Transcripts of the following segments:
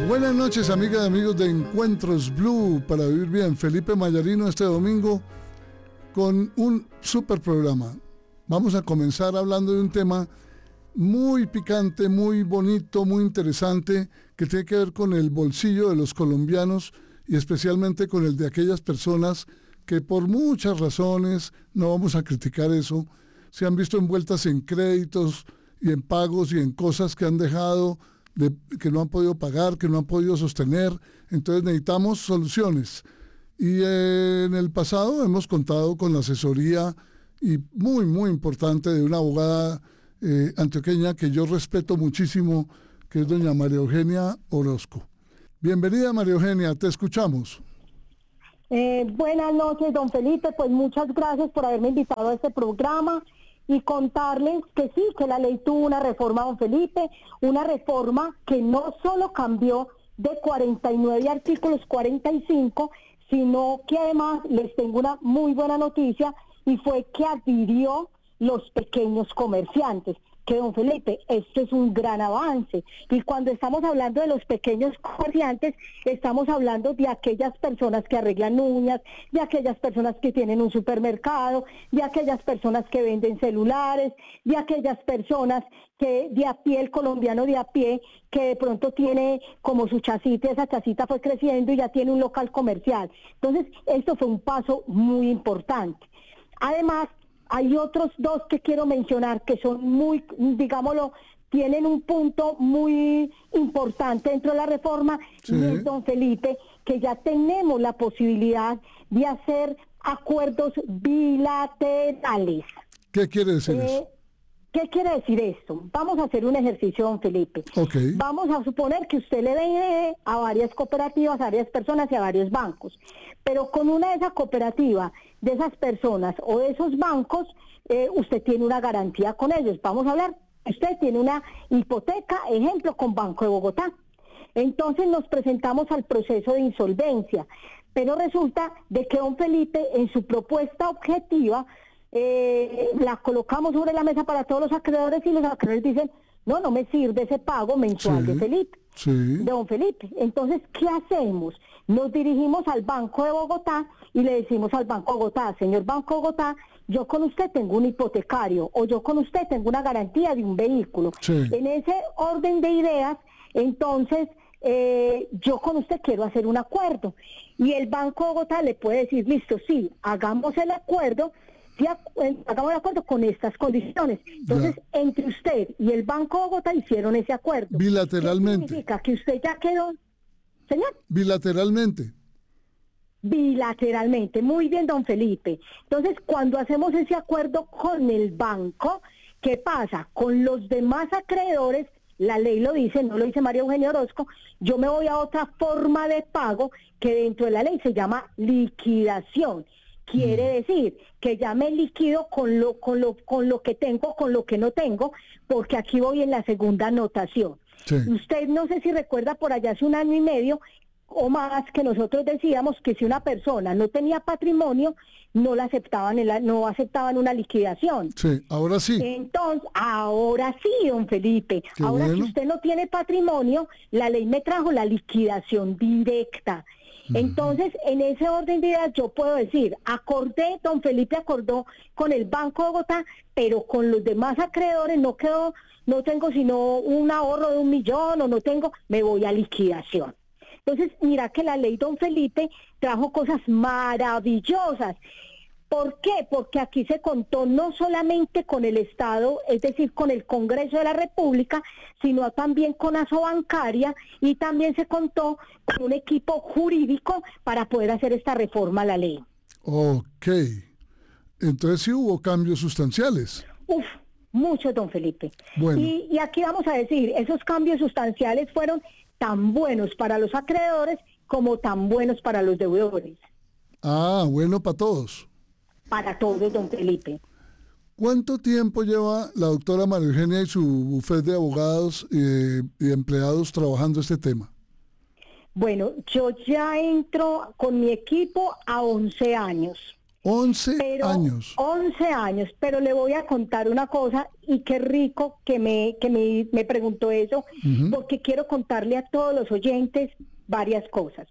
Buenas noches, amigas y amigos de Encuentros Blue para vivir bien. Felipe Mayarino este domingo con un super programa. Vamos a comenzar hablando de un tema muy picante, muy bonito, muy interesante, que tiene que ver con el bolsillo de los colombianos y especialmente con el de aquellas personas que por muchas razones, no vamos a criticar eso, se han visto envueltas en créditos y en pagos y en cosas que han dejado, que no han podido pagar, que no han podido sostener. Entonces necesitamos soluciones. Y en el pasado hemos contado con la asesoría y muy importante de una abogada antioqueña que yo respeto muchísimo, que es doña María Eugenia Orozco. Bienvenida, María Eugenia, te escuchamos. Buenas noches, don Felipe, pues muchas gracias por haberme invitado a este programa y contarles que sí, que la ley tuvo una reforma, don Felipe, una reforma que no solo cambió de 49 artículos 45, sino que además les tengo una muy buena noticia y fue que adhirió los pequeños comerciantes. Que don Felipe, esto es un gran avance. Y cuando estamos hablando de los pequeños comerciantes, estamos hablando de aquellas personas que arreglan uñas, de aquellas personas que tienen un supermercado, de aquellas personas que venden celulares, de aquellas personas que de a pie, el colombiano de a pie, que de pronto tiene como su chacita, esa chacita fue creciendo y ya tiene un local comercial. Entonces, esto fue un paso muy importante. Además, hay otros dos que quiero mencionar que son muy, digámoslo, tienen un punto muy importante dentro de la reforma, sí. Y es, don Felipe, que ya tenemos la posibilidad de hacer acuerdos bilaterales. ¿Qué quiere decir eso? ¿Qué quiere decir esto? Vamos a hacer un ejercicio, don Felipe. Okay. Vamos a suponer que usted le debe a varias cooperativas, a varias personas y a varios bancos. Pero con una de esas cooperativas, de esas personas o de esos bancos, usted tiene una garantía con ellos. Vamos a hablar, usted tiene una hipoteca, ejemplo, con Banco de Bogotá. Entonces nos presentamos al proceso de insolvencia. Pero resulta de que don Felipe, en su propuesta objetiva, la colocamos sobre la mesa para todos los acreedores y los acreedores dicen, no me sirve ese pago mensual de Felipe, de don Felipe. Entonces, ¿qué hacemos? Nos dirigimos al Banco de Bogotá y le decimos al Banco de Bogotá, señor Banco de Bogotá, yo con usted tengo un hipotecario o yo con usted tengo una garantía de un vehículo. En ese orden de ideas, entonces, yo con usted quiero hacer un acuerdo. Y el Banco de Bogotá le puede decir, listo, sí, hagamos el acuerdo, hagamos el acuerdo con estas condiciones. Entonces, entre usted y el Banco de Bogotá hicieron ese acuerdo. Bilateralmente. ¿Qué significa? Que usted ya quedó, señor. Bilateralmente. Bilateralmente, muy bien, don Felipe. Entonces, cuando hacemos ese acuerdo con el banco, ¿qué pasa? Con los demás acreedores, la ley lo dice, no lo dice María Eugenia Orozco, yo me voy a otra forma de pago que dentro de la ley se llama liquidación. Quiere decir que ya me liquido con lo que tengo, con lo que no tengo, porque aquí voy en la segunda anotación. Sí. Usted no sé si recuerda por allá hace un año y medio o más que nosotros decíamos que si una persona no tenía patrimonio, no la aceptaban, no aceptaban una liquidación. Sí, ahora sí. Entonces, ahora sí, don Felipe. Qué ahora bueno. Si usted no tiene patrimonio, la ley me trajo la liquidación directa. Entonces, en ese orden de ideas yo puedo decir, don Felipe acordó con el Banco de Bogotá, pero con los demás acreedores no tengo sino un ahorro de 1 millón o no tengo, me voy a liquidación. Entonces, mira que la ley, don Felipe, trajo cosas maravillosas. ¿Por qué? Porque aquí se contó no solamente con el Estado, es decir, con el Congreso de la República, sino también con Asobancaria y también se contó con un equipo jurídico para poder hacer esta reforma a la ley. Ok. Entonces sí hubo cambios sustanciales. Muchos, don Felipe. Bueno. Y aquí vamos a decir, esos cambios sustanciales fueron tan buenos para los acreedores como tan buenos para los deudores. Ah, bueno para todos. Para todos, don Felipe. ¿Cuánto tiempo lleva la doctora María Eugenia y su bufete de abogados y empleados trabajando este tema? Bueno, yo ya entro con mi equipo a 11 años. 11 Pero años. 11 años, pero le voy a contar una cosa y qué rico que me preguntó eso, porque quiero contarle a todos los oyentes varias cosas.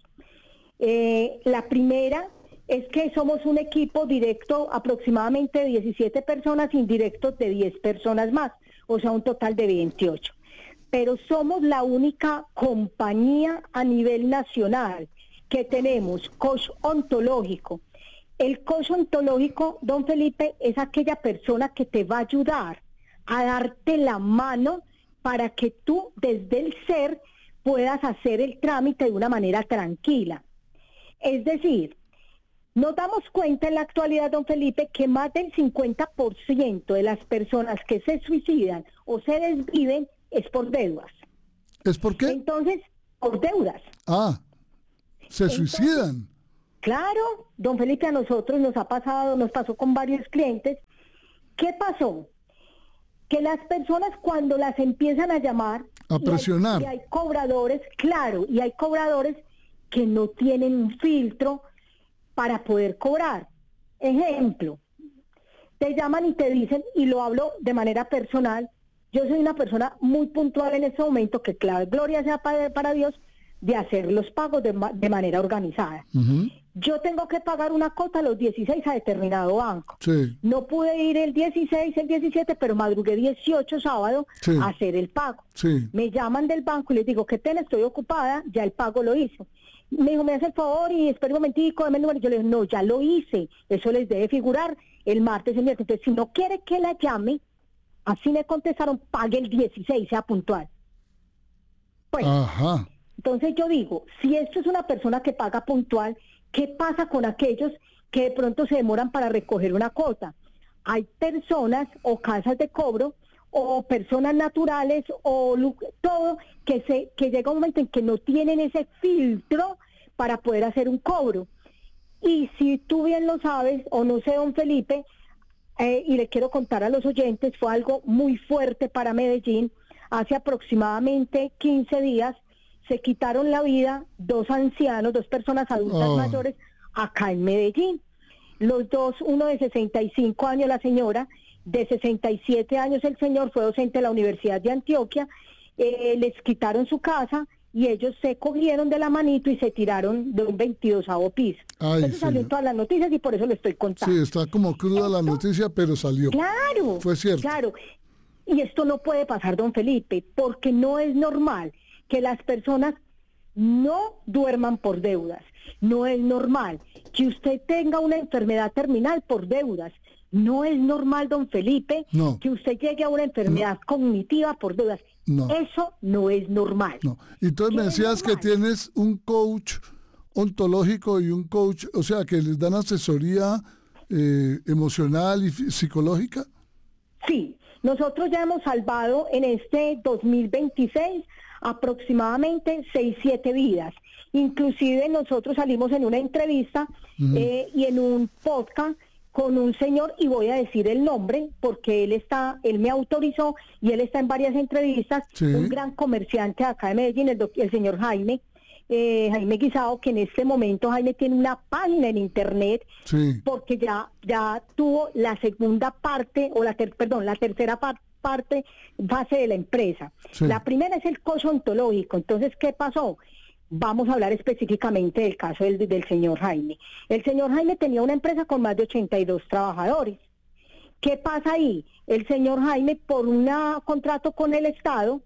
La primera es que somos un equipo directo aproximadamente de 17 personas, indirectos de 10 personas más, o sea, un total de 28. Pero somos la única compañía a nivel nacional que tenemos coach ontológico. El coach ontológico, don Felipe, es aquella persona que te va a ayudar a darte la mano para que tú desde el ser puedas hacer el trámite de una manera tranquila. Es decir, nos damos cuenta en la actualidad, don Felipe, que más del 50% de las personas que se suicidan o se desviven es por deudas. ¿Es por qué? Entonces, por deudas. Se suicidan. Claro, don Felipe, a nosotros nos pasó con varios clientes. ¿Qué pasó? Que las personas cuando las empiezan a llamar, a presionar. Y hay cobradores, claro, y hay cobradores que no tienen un filtro para poder cobrar. Ejemplo, te llaman y te dicen, y lo hablo de manera personal, yo soy una persona muy puntual en este momento, que claro, gloria sea para Dios, de hacer los pagos de manera organizada. Yo tengo que pagar una cuota a los 16 a determinado banco. Sí. No pude ir el 16, el 17, pero madrugué 18 sábado a hacer el pago. Sí. Me llaman del banco y les digo, qué pena, estoy ocupada, ya el pago lo hice. Me dijo, me hace el favor y espera un momentico, dame el número. Yo le digo, no, ya lo hice, eso les debe figurar el martes, el miércoles. Entonces, si no quiere que la llame, así me contestaron, pague el 16, sea puntual. Pues, ajá. Entonces yo digo, si esto es una persona que paga puntual, ¿qué pasa con aquellos que de pronto se demoran para recoger una cuota? Hay personas o casas de cobro o personas naturales o todo que llega un momento en que no tienen ese filtro para poder hacer un cobro. Y si tú bien lo sabes, o no sé, don Felipe, y le quiero contar a los oyentes, fue algo muy fuerte para Medellín. Hace aproximadamente 15 días se quitaron la vida dos personas adultas mayores acá en Medellín. Los dos, uno de 65 años, la señora, de 67 años el señor, fue docente de la Universidad de Antioquia. Les quitaron su casa y ellos se cogieron de la manito y se tiraron de un 22º piso. Eso salió en todas las noticias y por eso le estoy contando. Sí, está como cruda la noticia, pero salió. Claro. Fue cierto. Claro. Y esto no puede pasar, don Felipe, porque no es normal que las personas no duerman por deudas. No es normal que usted tenga una enfermedad terminal por deudas. No es normal, don Felipe, que usted llegue a una enfermedad cognitiva por deudas. Eso no es normal. Y tú me decías que tienes un coach ontológico y un coach, o sea, que les dan asesoría emocional y psicológica. Sí, nosotros ya hemos salvado en este 2026 aproximadamente 6-7 vidas. Inclusive nosotros salimos en una entrevista y en un podcast con un señor, y voy a decir el nombre porque él me autorizó y él está en varias entrevistas, un gran comerciante acá de Medellín, el señor Jaime Guisado, que en este momento Jaime tiene una página en internet, porque ya tuvo la segunda parte, o la tercera parte base de la empresa. La primera es el coach ontológico. Entonces, ¿qué pasó? Vamos a hablar específicamente del caso del señor Jaime. El señor Jaime tenía una empresa con más de 82 trabajadores. ¿Qué pasa ahí? El señor Jaime, por un contrato con el Estado,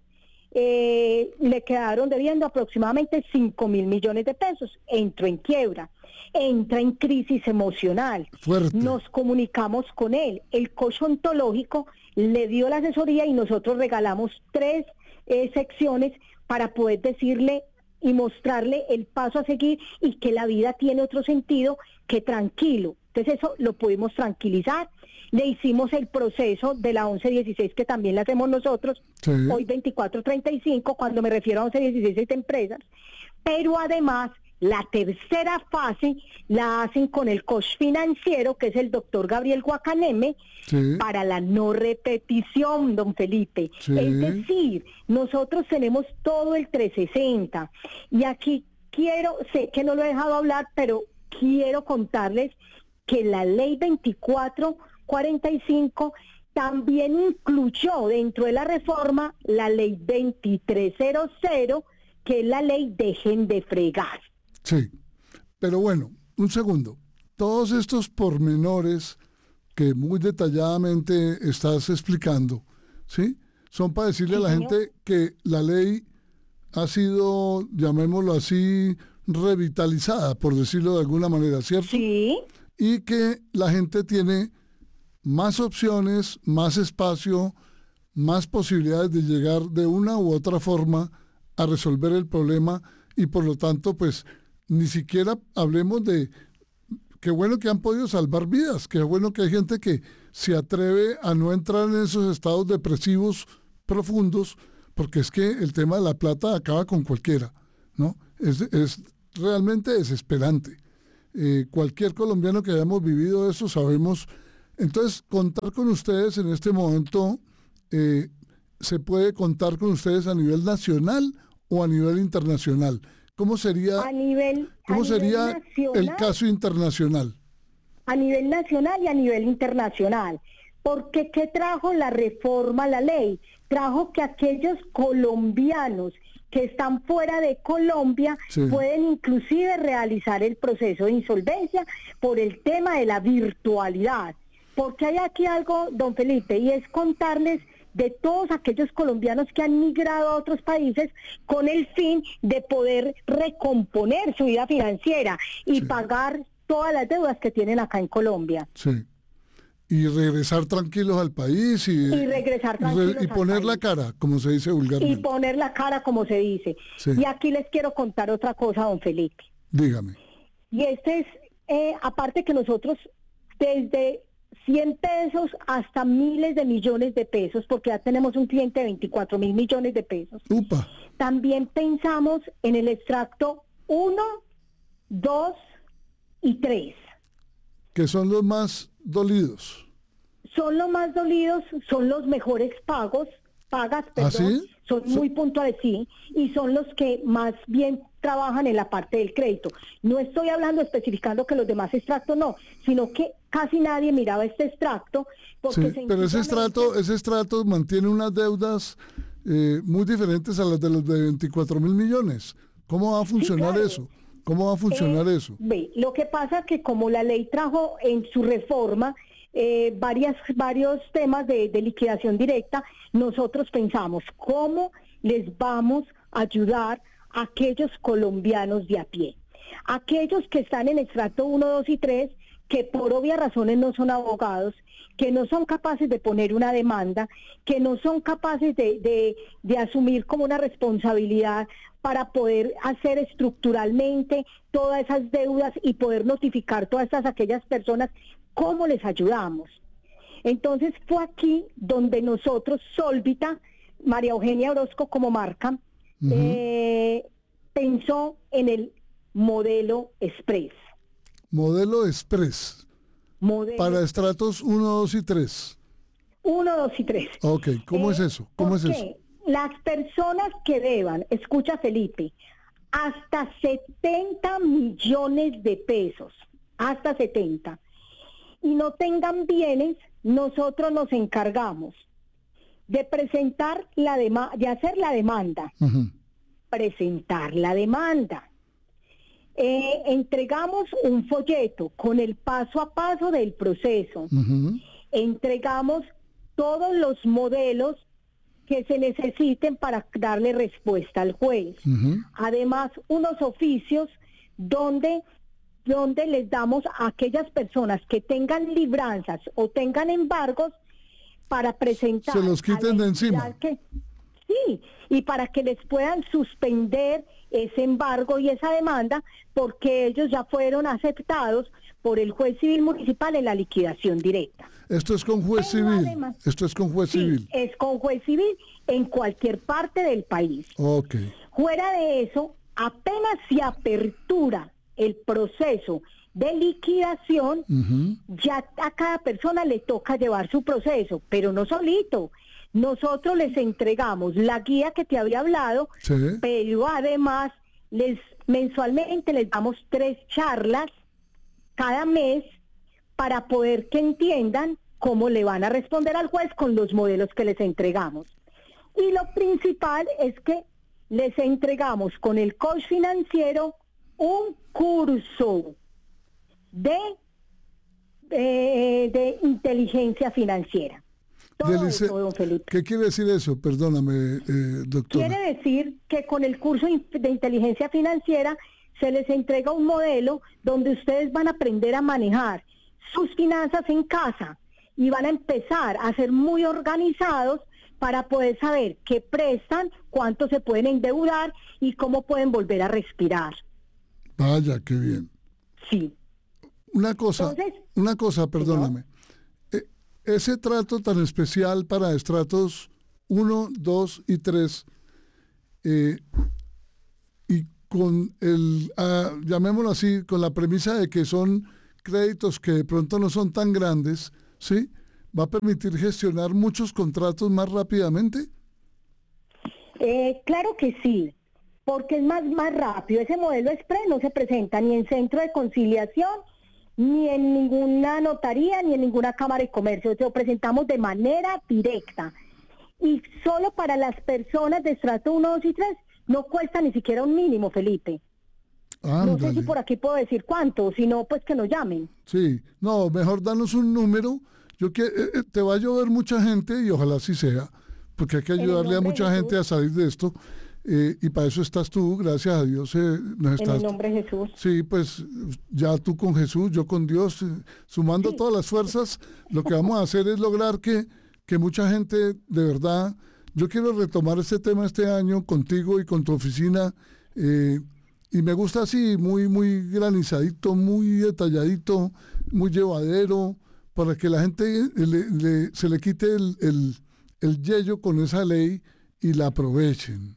le quedaron debiendo aproximadamente 5.000 millones de pesos. Entró en quiebra, entra en crisis emocional. Fuerte. Nos comunicamos con él. El coach ontológico le dio la asesoría y nosotros regalamos 3 secciones para poder decirle y mostrarle el paso a seguir y que la vida tiene otro sentido que tranquilo. Entonces eso lo pudimos tranquilizar. Le hicimos el proceso de la 1116 que también la hacemos nosotros, hoy 2435, cuando me refiero a 1116 de empresas, pero además la tercera fase la hacen con el coach financiero, que es el doctor Gabriel Guacaneme, para la no repetición, don Felipe. Es decir, nosotros tenemos todo el 360. Y aquí sé que no lo he dejado hablar, pero quiero contarles que la ley 2445 también incluyó dentro de la reforma la ley 2300, que es la ley Dejen de Fregar. Sí, pero bueno, un segundo. Todos estos pormenores que muy detalladamente estás explicando, ¿sí? Son para decirle a la gente que la ley ha sido, llamémoslo así, revitalizada, por decirlo de alguna manera, ¿cierto? Sí. Y que la gente tiene más opciones, más espacio, más posibilidades de llegar de una u otra forma a resolver el problema y por lo tanto, pues, ni siquiera hablemos de qué bueno que han podido salvar vidas, qué bueno que hay gente que se atreve a no entrar en esos estados depresivos profundos, porque es que el tema de la plata acaba con cualquiera, ¿no? Es realmente desesperante. Cualquier colombiano que hayamos vivido eso sabemos. Entonces, contar con ustedes en este momento, ¿se puede contar con ustedes a nivel nacional o a nivel internacional? ¿Cómo sería, nacional, el caso internacional? A nivel nacional y a nivel internacional. Porque ¿qué trajo la reforma a la ley? Trajo que aquellos colombianos que están fuera de Colombia pueden inclusive realizar el proceso de insolvencia por el tema de la virtualidad. Porque hay aquí algo, don Felipe, y es contarles de todos aquellos colombianos que han migrado a otros países con el fin de poder recomponer su vida financiera y pagar todas las deudas que tienen acá en Colombia. Sí. Y regresar tranquilos al país y regresar tranquilos y poner la cara, como se dice vulgarmente. Y poner la cara, como se dice. Sí. Y aquí les quiero contar otra cosa, don Felipe. Dígame. Y este es, aparte que nosotros desde 100 pesos hasta miles de millones de pesos, porque ya tenemos un cliente de 24.000 millones de pesos. ¡Upa! También pensamos en el extracto 1, 2 y 3. Que son los más dolidos. Son los más dolidos, son los mejores pagas, perdón, ¿Ah, sí? Son muy puntuales, sí, y son los que más bien trabajan en la parte del crédito. No estoy hablando especificando que los demás extractos no, sino que casi nadie miraba este extracto. Porque sí, pero ese extracto mantiene unas deudas muy diferentes a las de los de 24.000 millones. ¿Cómo va a funcionar eso? ¿Cómo va a funcionar eso? Lo que pasa es que como la ley trajo en su reforma varios temas de liquidación directa, nosotros pensamos cómo les vamos a ayudar a aquellos colombianos de a pie, aquellos que están en extracto 1, 2 y 3, que por obvias razones no son abogados, que no son capaces de poner una demanda, que no son capaces de asumir como una responsabilidad para poder hacer estructuralmente todas esas deudas y poder notificar todas aquellas personas. ¿Cómo les ayudamos? Entonces fue aquí donde nosotros, Solvita, María Eugenia Orozco como marca, pensó en el modelo Express. Modelo Express. Para estratos 1, 2 y 3. 1, 2 y 3. Ok, ¿cómo es eso? ¿Cómo es eso? Las personas que deban, escucha Felipe, hasta 70 millones de pesos, hasta 70, y no tengan bienes, nosotros nos encargamos de presentar de hacer la demanda, presentar la demanda. Entregamos un folleto con el paso a paso del proceso. Entregamos todos los modelos que se necesiten para darle respuesta al juez. Además, unos oficios donde les damos a aquellas personas que tengan libranzas o tengan embargos para presentar. Se los quiten de encima. Sí, y para que les puedan suspender ese embargo y esa demanda, porque ellos ya fueron aceptados por el juez civil municipal en la liquidación directa. Esto es con juez civil. Además, esto es con juez civil. Es con juez civil en cualquier parte del país. Ok. Fuera de eso, apenas se apertura el proceso de liquidación, ya a cada persona le toca llevar su proceso, pero no solito. Nosotros les entregamos la guía que te había hablado, pero además mensualmente les damos 3 charlas cada mes para poder que entiendan cómo le van a responder al juez con los modelos que les entregamos. Y lo principal es que les entregamos con el coach financiero un curso de inteligencia financiera. Todo eso, don Felipe. ¿Qué quiere decir eso? Perdóname, doctora. Quiere decir que con el curso de inteligencia financiera se les entrega un modelo donde ustedes van a aprender a manejar sus finanzas en casa y van a empezar a ser muy organizados para poder saber qué prestan, cuánto se pueden endeudar y cómo pueden volver a respirar. Vaya, qué bien. Sí. Una cosa, perdóname. Ese trato tan especial para estratos 1, 2 y 3, y con llamémoslo así, con la premisa de que son créditos que de pronto no son tan grandes, ¿sí? ¿Va a permitir gestionar muchos contratos más rápidamente? Claro que sí, porque es más rápido. Ese modelo express no se presenta ni en centro de conciliación, ni en ninguna notaría, ni en ninguna cámara de comercio. Lo presentamos de manera directa. Y solo para las personas de estrato 1, 2 y 3 no cuesta ni siquiera un mínimo, Felipe. Ándale. No sé si por aquí puedo decir cuánto, si no, pues que nos llamen. Sí, no, mejor danos un número. Te va a llover mucha gente y ojalá así sea, porque hay que ayudarle a mucha gente a salir de esto. Y para eso estás tú, gracias a Dios. En el nombre de Jesús. Sí, pues ya tú con Jesús, yo con Dios, sumando todas las fuerzas, lo que vamos a hacer es lograr que mucha gente, de verdad, yo quiero retomar este tema este año contigo y con tu oficina, y me gusta así, muy granizadito, muy detalladito, muy llevadero, para que la gente se le quite el yello con esa ley y la aprovechen.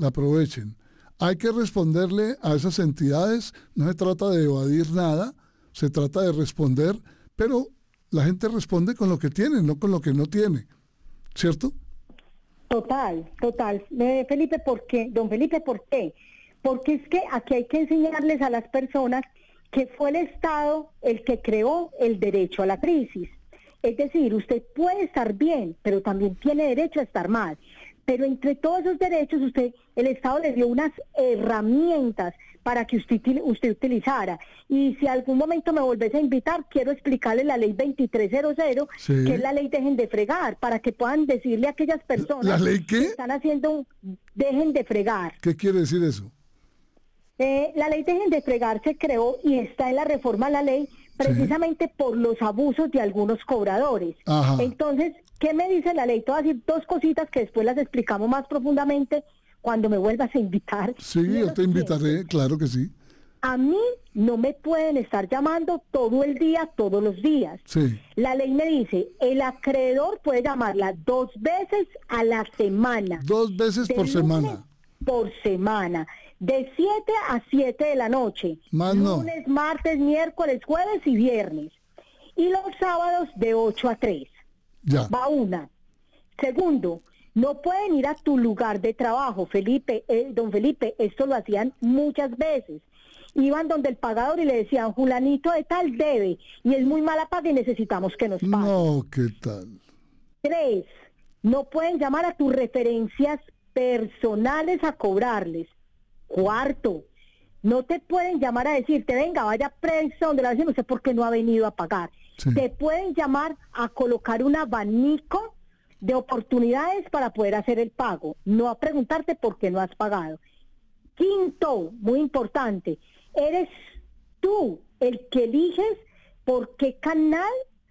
Hay que responderle a esas entidades, no se trata de evadir nada, se trata de responder, pero la gente responde con lo que tiene, no con lo que no tiene, ¿cierto? Total. Felipe, ¿por qué? Don Felipe, ¿por qué? Porque es que aquí hay que enseñarles a las personas que fue el Estado el que creó el derecho a la crisis. Es decir, usted puede estar bien, pero también tiene derecho a estar mal. Pero entre todos esos derechos, el Estado le dio unas herramientas para que usted utilizara. Y si algún momento me volvés a invitar, quiero explicarle la ley 2300, sí, que es la ley Dejen de Fregar, para que puedan decirle a aquellas personas ¿La ley qué? que están haciendo Dejen de Fregar. ¿Qué quiere decir eso? La ley Dejen de Fregar se creó y está en la reforma a la ley precisamente por los abusos de algunos cobradores. Ajá. Entonces, ¿qué me dice la ley? Te voy a decir dos cositas que después las explicamos más profundamente cuando me vuelvas a invitar. Sí, yo te invitaré, claro que sí. A mí no me pueden estar llamando todo el día, todos los días. Sí. La ley me dice, el acreedor puede llamarla 2 veces a la semana. 2 veces por semana. Por semana. De 7 a 7 de la noche. Más no. Lunes, martes, miércoles, jueves y viernes. Y los sábados de 8 a 3. Ya. Va una. Segundo, no pueden ir a tu lugar de trabajo, Felipe. Don Felipe, esto lo hacían muchas veces. Iban donde el pagador y le decían, Julanito de tal debe, y es muy mala paga y necesitamos que nos pague. No, ¿qué tal? 3, no pueden llamar a tus referencias personales a cobrarles. 4, no te pueden llamar a decirte, venga, vaya preso donde la hacen usted porque no ha venido a pagar. Sí. Te pueden llamar a colocar un abanico de oportunidades para poder hacer el pago, no a preguntarte por qué no has pagado. 5, muy importante, eres tú el que eliges por qué canal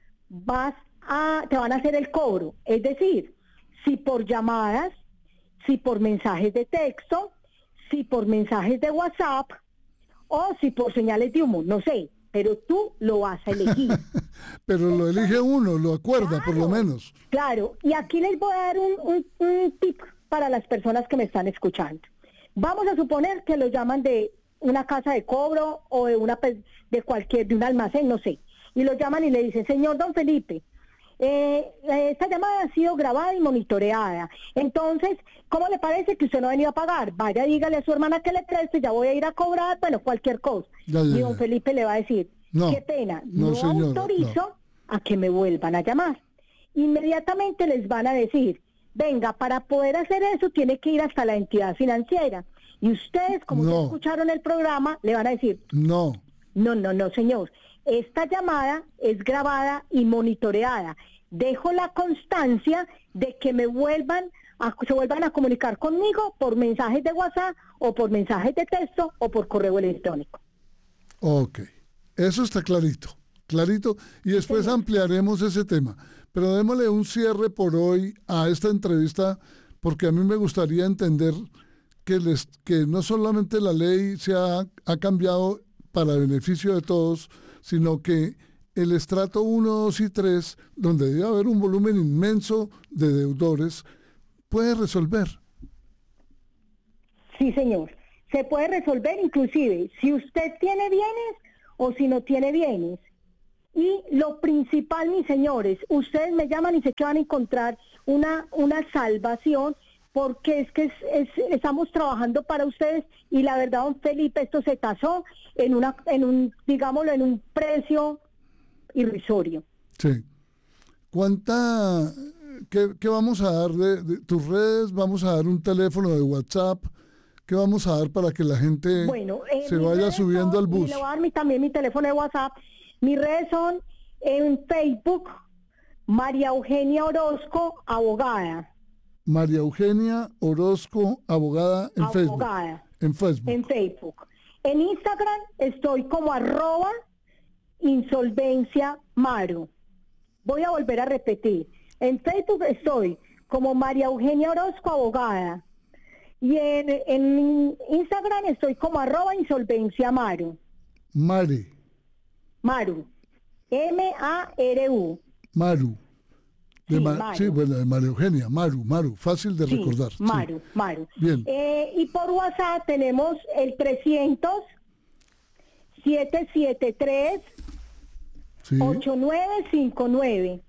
te van a hacer el cobro. Es decir, si por llamadas, si por mensajes de texto, si por mensajes de WhatsApp o si por señales de humo, no sé, pero tú lo vas a elegir. Pero lo elige uno, lo acuerda, claro, por lo menos. Claro, y aquí les voy a dar un tip para las personas que me están escuchando. Vamos a suponer que lo llaman de una casa de cobro o de de un almacén, no sé, y lo llaman y le dicen, señor Don Felipe, esta llamada ha sido grabada y monitoreada. Entonces, ¿cómo le parece que usted no ha venido a pagar? Vaya, dígale a su hermana que le preste, ya voy a ir a cobrar, bueno, cualquier cosa. Y don Felipe le va a decir, No, qué pena, no, no señora, autorizo a que me vuelvan a llamar. Inmediatamente les van a decir, venga, para poder hacer eso tiene que ir hasta la entidad financiera. Y ustedes, como No. ya escucharon el programa, le van a decir, no. no, señor. Esta llamada es grabada y monitoreada. Dejo la constancia de que se vuelvan a comunicar conmigo por mensajes de WhatsApp o por mensajes de texto o por correo electrónico. Ok, eso está clarito, clarito, y después ampliaremos ese tema. Pero démosle un cierre por hoy a esta entrevista, porque a mí me gustaría entender que no solamente la ley ha cambiado para beneficio de todos, sino que el estrato 1, 2 y 3, donde debe haber un volumen inmenso de deudores, puede resolver. Sí, señor. Se puede resolver inclusive si usted tiene bienes o si no tiene bienes. Y lo principal, mis señores, ustedes me llaman y sé que van a encontrar una salvación, porque es que estamos trabajando para ustedes y la verdad, don Felipe, esto se tasó en digámoslo, en un precio irrisorio. Sí. ¿Qué vamos a dar de tus redes? ¿Vamos a dar un teléfono de WhatsApp? ¿Qué vamos a dar para que la gente se vaya subiendo al bus? Y le voy a dar también mi teléfono de WhatsApp. Mis redes son en Facebook, María Eugenia Orozco, abogada. María Eugenia Orozco, abogada en abogada, Facebook. En Facebook. En Facebook. En Instagram estoy como @insolvenciamaru. Voy a volver a repetir. En Facebook estoy como María Eugenia Orozco, abogada. Y en Instagram estoy como @insolvenciamaru. Maru. M-A-R-U. Maru. Maru. Sí, bueno, de María Eugenia. Maru. Fácil de recordar. Maru. Bien. Y por WhatsApp tenemos el 300-773-8959.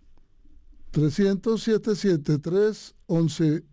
300-773-11...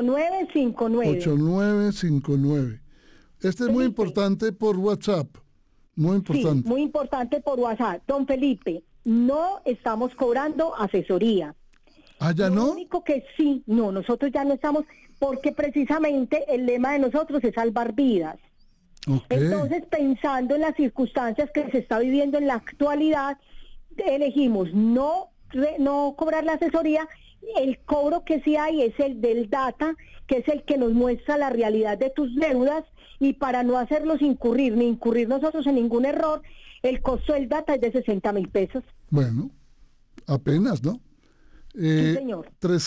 8959. Este es muy importante por WhatsApp. Muy importante. Sí, muy importante por WhatsApp. Don Felipe, no estamos cobrando asesoría. ¿Ah, ya no? Lo único que sí, no, nosotros ya no estamos, porque precisamente el lema de nosotros es salvar vidas. Okay. Entonces, pensando en las circunstancias que se está viviendo en la actualidad, elegimos no cobrar la asesoría. El cobro que sí hay es el del data, que es el que nos muestra la realidad de tus deudas, y para no hacerlos incurrir, ni incurrir nosotros en ningún error, el costo del data es de 60,000 pesos. Bueno, apenas, ¿no? Sí, señor.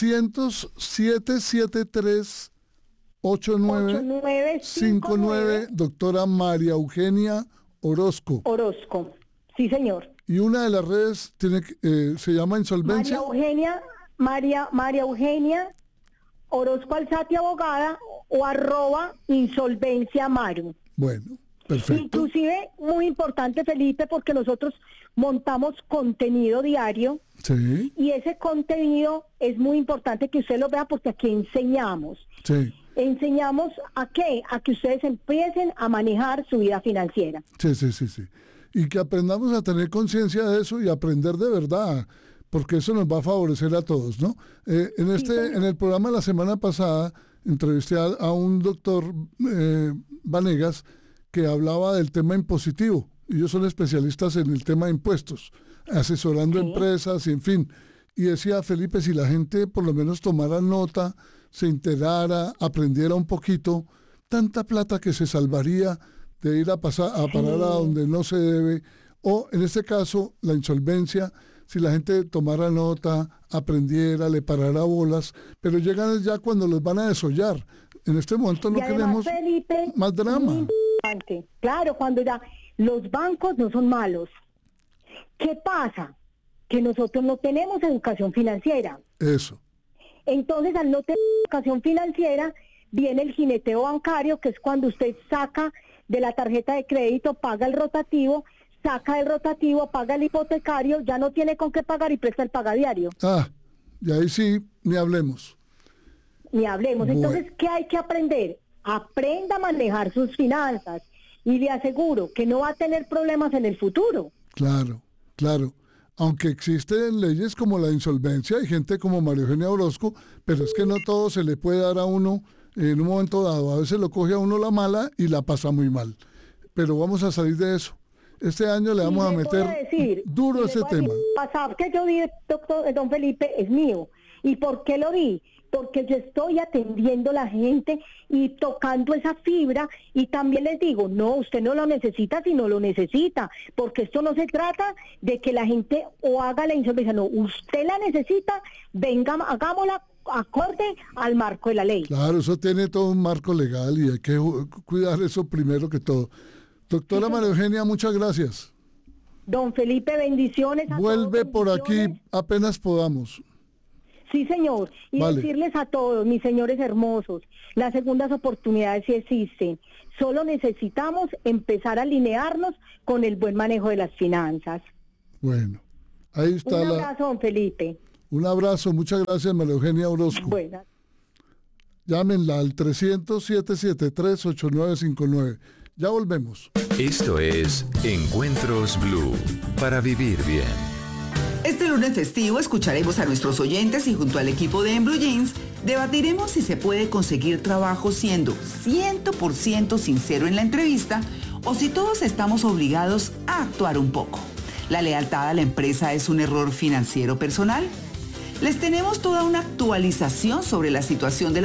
300-773-8959, doctora María Eugenia Orozco. Sí, señor. Y una de las redes se llama Insolvencia. María Eugenia Orozco Alzate, abogada, o @insolvenciamaru. Bueno, perfecto. Inclusive, muy importante, Felipe, porque nosotros montamos contenido diario. Sí. Y ese contenido es muy importante que usted lo vea, porque aquí enseñamos. Sí. ¿Enseñamos a qué? A que ustedes empiecen a manejar su vida financiera. Sí. Y que aprendamos a tener conciencia de eso y aprender de verdad, porque eso nos va a favorecer a todos, ¿no? En el programa la semana pasada entrevisté a un doctor Vanegas, que hablaba del tema impositivo. Ellos son especialistas en el tema de impuestos, asesorando empresas y en fin. Y decía, Felipe, si la gente por lo menos tomara nota, se enterara, aprendiera un poquito, tanta plata que se salvaría de ir a parar a donde no se debe, o en este caso la insolvencia, si la gente tomara nota, aprendiera, le parara bolas, pero llegan ya cuando los van a desollar. En este momento no queremos, Felipe, más drama. Claro, cuando ya los bancos no son malos. ¿Qué pasa? Que nosotros no tenemos educación financiera. Eso. Entonces, al no tener educación financiera, viene el jineteo bancario, que es cuando usted saca de la tarjeta de crédito, paga el rotativo, saca el rotativo, paga el hipotecario, ya no tiene con qué pagar y presta el pagadiario. Y ahí sí, ni hablemos. Bueno. Entonces, ¿qué hay que aprender? Aprenda a manejar sus finanzas y le aseguro que no va a tener problemas en el futuro. Claro, claro. Aunque existen leyes como la insolvencia, hay gente como María Eugenia Orozco, pero es que no todo se le puede dar a uno en un momento dado. A veces lo coge a uno la mala y la pasa muy mal. Pero vamos a salir de eso. Este año le vamos a meter duro ese tema. El WhatsApp que yo di, don Felipe, es mío. ¿Y por qué lo di? Porque yo estoy atendiendo a la gente y tocando esa fibra, y también les digo, no, usted no lo necesita si no lo necesita, porque esto no se trata de que la gente o haga la insolvencia, no, usted la necesita, venga, hagámosla acorde al marco de la ley. Claro, eso tiene todo un marco legal y hay que cuidar eso primero que todo. Doctora María Eugenia, muchas gracias. Don Felipe, bendiciones a Vuelve todos, por aquí bendiciones. apenas podamos. Sí, señor. Y vale. Decirles a todos, mis señores hermosos, las segundas oportunidades sí existen. Solo necesitamos empezar a alinearnos con el buen manejo de las finanzas. Bueno, ahí está. Un abrazo, don Felipe. Un abrazo, muchas gracias, María Eugenia Orozco. Buenas. Llámenla al 300-773-8959. Ya volvemos. Esto es Encuentros Blue, para vivir bien. Este lunes festivo escucharemos a nuestros oyentes y junto al equipo de En Blue Jeans debatiremos si se puede conseguir trabajo siendo 100% sincero en la entrevista o si todos estamos obligados a actuar un poco. ¿La lealtad a la empresa es un error financiero personal? Les tenemos toda una actualización sobre la situación de la